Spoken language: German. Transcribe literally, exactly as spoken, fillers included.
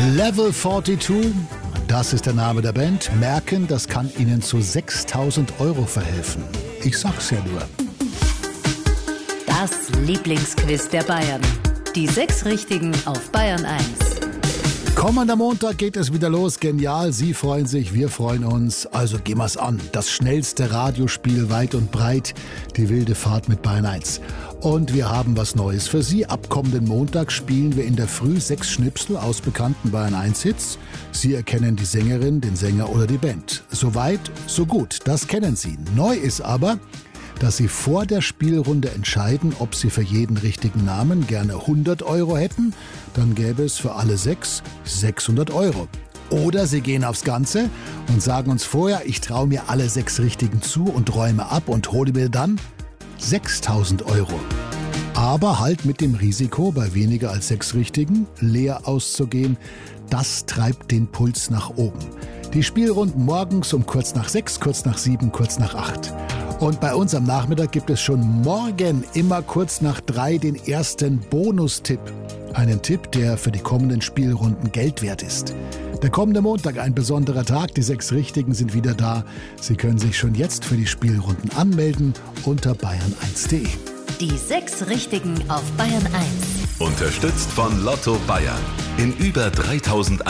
Level zweiundvierzig, das ist der Name der Band. Merken, das kann Ihnen zu sechstausend Euro verhelfen. Ich sag's ja nur. Das Lieblingsquiz der Bayern. Die sechs Richtigen auf Bayern eins. Kommender Montag geht es wieder los. Genial, Sie freuen sich, wir freuen uns. Also gehen wir's an. Das schnellste Radiospiel weit und breit. Die wilde Fahrt mit Bayern eins. Und wir haben was Neues für Sie. Ab kommenden Montag spielen wir in der Früh sechs Schnipsel aus bekannten Bayern eins Hits. Sie erkennen die Sängerin, den Sänger oder die Band. Soweit, so gut. Das kennen Sie. Neu ist aber, dass Sie vor der Spielrunde entscheiden, ob Sie für jeden richtigen Namen gerne hundert Euro hätten. Dann gäbe es für alle sechs sechshundert Euro. Oder Sie gehen aufs Ganze und sagen uns vorher, ich traue mir alle sechs Richtigen zu und räume ab und hole mir dann sechstausend Euro. Aber halt mit dem Risiko, bei weniger als sechs Richtigen leer auszugehen. Das treibt den Puls nach oben. Die Spielrunden morgens um kurz nach sechs, kurz nach sieben, kurz nach acht. Und bei uns am Nachmittag gibt es schon morgen immer kurz nach drei den ersten Bonustipp. Einen Tipp, der für die kommenden Spielrunden Geld wert ist. Der kommende Montag ein besonderer Tag. Die sechs Richtigen sind wieder da. Sie können sich schon jetzt für die Spielrunden anmelden unter bayern eins punkt de. Die sechs Richtigen auf Bayern eins. Unterstützt von Lotto Bayern. In über dreitausend